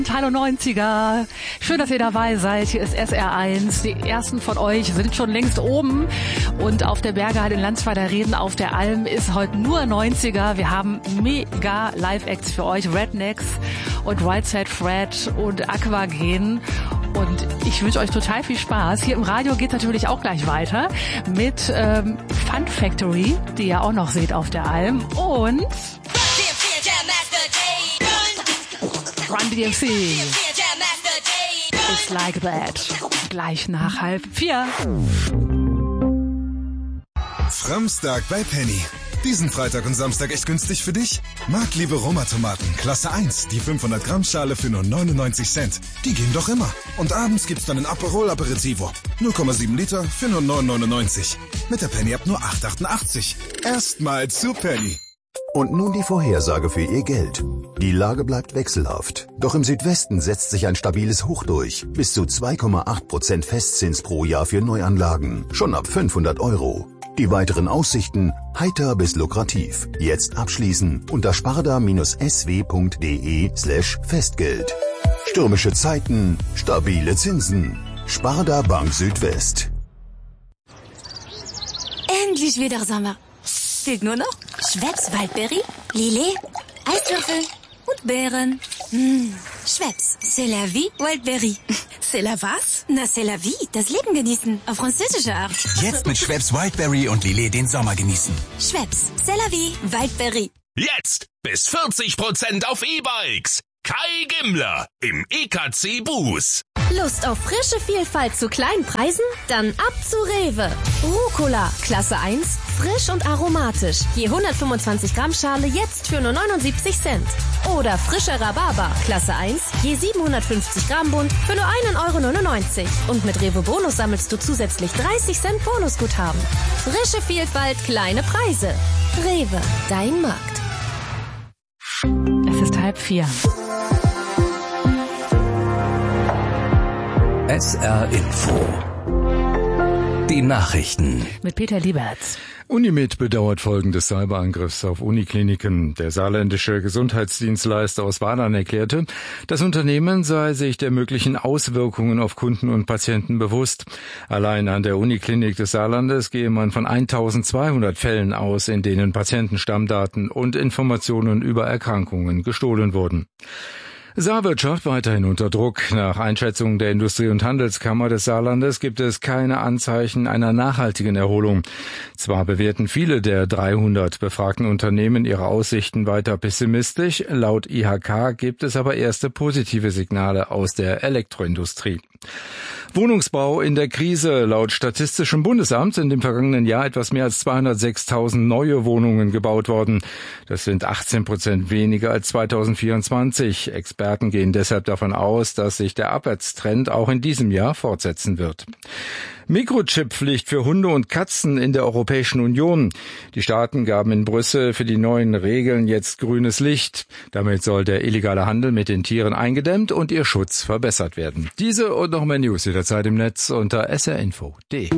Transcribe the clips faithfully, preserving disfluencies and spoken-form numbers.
Hallo neunziger, schön, dass ihr dabei seid. Hier ist S R eins. Die ersten von euch sind schon längst oben und auf der Bergeheide in Landsberger Reden auf der Alm ist heute nur neunziger. Wir haben mega Live-Acts für euch, Rednecks und Right Side Fred und Aquagen. Und ich wünsche euch total viel Spaß. Hier im Radio geht natürlich auch gleich weiter mit ähm, Fun Factory, die ihr auch noch seht auf der Alm. Und Run D M C. It's like that. Gleich nach halb vier. Framstag bei Penny. Diesen Freitag und Samstag echt günstig für dich? Marktliebe Roma-Tomaten, Klasse eins, die fünfhundert Gramm Schale für nur neunundneunzig Cent. Die gehen doch immer. Und abends gibt's dann ein Aperol Aperitivo. null Komma sieben Liter für nur neun neunundneunzig. Mit der Penny ab nur acht achtundachtzig. Erstmal zu Penny. Und nun die Vorhersage für Ihr Geld. Die Lage bleibt wechselhaft. Doch im Südwesten setzt sich ein stabiles Hoch durch. Bis zu zwei Komma acht Prozent Festzins pro Jahr für Neuanlagen. Schon ab fünfhundert Euro. Die weiteren Aussichten heiter bis lukrativ. Jetzt abschließen unter sparda-sw.de slash Festgeld. Stürmische Zeiten, stabile Zinsen. Sparda Bank Südwest. Endlich wieder Sommer. Fehlt nur noch Schweppes Waldberry, Lillet, Eiswürfel und Beeren. Mmh. Schweppes, c'est la vie, Waldberry. C'est la was? Na, c'est la vie, das Leben genießen, auf französische Art. Jetzt mit Schweppes Wildberry und Lillet den Sommer genießen. Schweppes, c'est la vie, Waldberry. Jetzt bis vierzig Prozent auf E-Bikes. Kai Gimmler im E K C Bus. Lust auf frische Vielfalt zu kleinen Preisen? Dann ab zu Rewe. Rucola, Klasse eins, frisch und aromatisch. Je hundertfünfundzwanzig Gramm Schale jetzt für nur neunundsiebzig Cent. Oder frischer Rhabarber, Klasse eins, je siebenhundertfünfzig Gramm Bund für nur ein Euro neunundneunzig. Und mit Rewe Bonus sammelst du zusätzlich dreißig Cent Bonusguthaben. Frische Vielfalt, kleine Preise. Rewe, dein Markt. Es ist halb vier. S R Info. Die Nachrichten. Mit Peter Lieberts. Unimed bedauert Folgen des Cyberangriffs auf Unikliniken. Der saarländische Gesundheitsdienstleister aus Wadern erklärte, das Unternehmen sei sich der möglichen Auswirkungen auf Kunden und Patienten bewusst. Allein an der Uniklinik des Saarlandes gehe man von eintausendzweihundert Fällen aus, in denen Patientenstammdaten und Informationen über Erkrankungen gestohlen wurden. Saarwirtschaft weiterhin unter Druck. Nach Einschätzung der Industrie- und Handelskammer des Saarlandes gibt es keine Anzeichen einer nachhaltigen Erholung. Zwar bewerten viele der dreihundert befragten Unternehmen ihre Aussichten weiter pessimistisch, laut I H K gibt es aber erste positive Signale aus der Elektroindustrie. Wohnungsbau in der Krise. Laut Statistischem Bundesamt sind im vergangenen Jahr etwas mehr als zweihundertsechstausend neue Wohnungen gebaut worden. Das sind achtzehn Prozent weniger als zweitausendvierundzwanzig. Experten gehen deshalb davon aus, dass sich der Abwärtstrend auch in diesem Jahr fortsetzen wird. Mikrochip-Pflicht für Hunde und Katzen in der Europäischen Union. Die Staaten gaben in Brüssel für die neuen Regeln jetzt grünes Licht. Damit soll der illegale Handel mit den Tieren eingedämmt und ihr Schutz verbessert werden. Diese und noch mehr News jederzeit im Netz unter s r info punkt d e.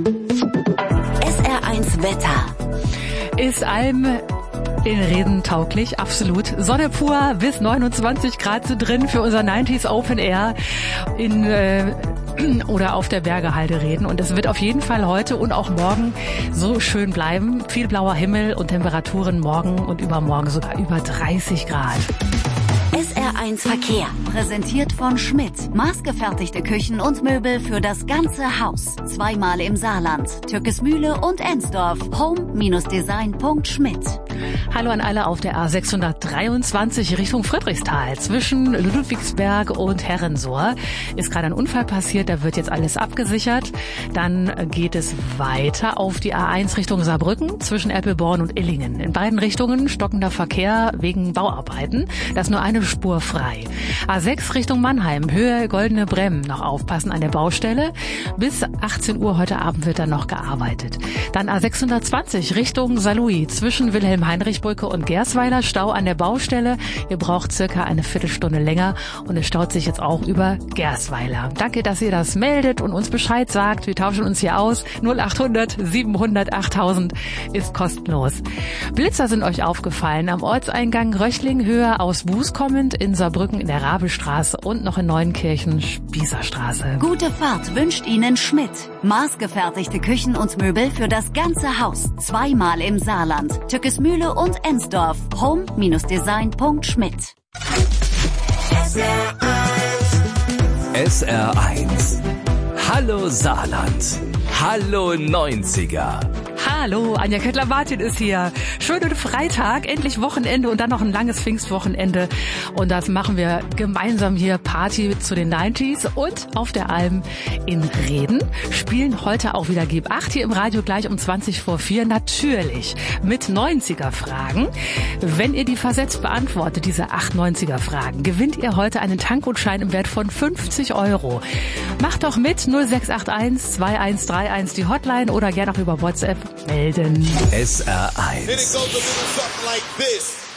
S R eins Wetter. Ist Alm in Reden tauglich, absolut. Sonne pur, bis neunundzwanzig Grad sind drin für unser neunziger Open Air in äh, oder auf der Bergeheide Reden. Und es wird auf jeden Fall heute und auch morgen so schön bleiben. Viel blauer Himmel und Temperaturen morgen und übermorgen sogar über dreißig Grad. S R eins Verkehr, präsentiert von Schmidt. Maßgefertigte Küchen und Möbel für das ganze Haus. Zweimal im Saarland, Türkesmühle und Ensdorf. home design punkt schmidt. Hallo an alle auf der A sechshundertdreiundzwanzig Richtung Friedrichsthal. Zwischen Ludwigsberg und Herrensohr ist gerade ein Unfall passiert, da wird jetzt alles abgesichert. Dann geht es weiter auf die A eins Richtung Saarbrücken zwischen Eppelborn und Illingen. In beiden Richtungen stockender Verkehr wegen Bauarbeiten. Das ist nur eine Spur frei. A sechs Richtung Mannheim, Höhe Goldene Bremm. Noch aufpassen an der Baustelle. Bis achtzehn Uhr heute Abend wird dann noch gearbeitet. Dann A sechshundertzwanzig Richtung Saarlouis zwischen Wilhelm zwischen Heinrichbrücke und Gersweiler. Stau an der Baustelle. Ihr braucht circa eine Viertelstunde länger und es staut sich jetzt auch über Gersweiler. Danke, dass ihr das meldet und uns Bescheid sagt. Wir tauschen uns hier aus. null achthundert siebenhundert achttausend ist kostenlos. Blitzer sind euch aufgefallen. Am Ortseingang Röchling höher aus Buß kommend, in Saarbrücken in der Rabelstraße und noch in Neuenkirchen Spießerstraße. Gute Fahrt wünscht Ihnen Schmidt. Maßgefertigte Küchen und Möbel für das ganze Haus. Zweimal im Saarland. Tückesmühle und Ensdorf. home Design punkt schmidt. S R eins. Hallo Saarland. Hallo neunziger. Hallo, Anja Kettler-Martin ist hier. Schönen Freitag, endlich Wochenende und dann noch ein langes Pfingstwochenende. Und das machen wir gemeinsam hier Party zu den neunziger und auf der Alm in Reden. Spielen heute auch wieder Geb acht hier im Radio gleich um zwanzig vor vier. Natürlich mit neunziger-Fragen. Wenn ihr die versetzt beantwortet, diese acht neunziger-Fragen, gewinnt ihr heute einen Tankgutschein im Wert von fünfzig Euro. Macht doch mit null sechs acht eins zwei eins drei eins die Hotline oder gerne auch über WhatsApp melden. S R eins. And it goes a little something like this.